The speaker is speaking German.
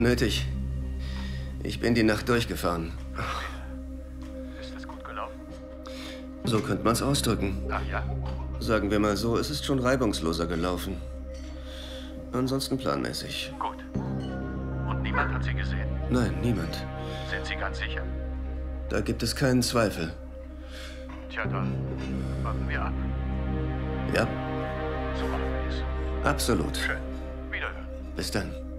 Nötig. Ich bin die Nacht durchgefahren. Ist es gut gelaufen? So könnte man's ausdrücken. Ach ja. Sagen wir mal so, es ist schon reibungsloser gelaufen. Ansonsten planmäßig. Gut. Und niemand hat Sie gesehen? Nein, niemand. Sind Sie ganz sicher? Da gibt es keinen Zweifel. Tja, dann warten wir ab. Ja, So machen wir es. absolut. Schön. Wiederhören. Bis dann.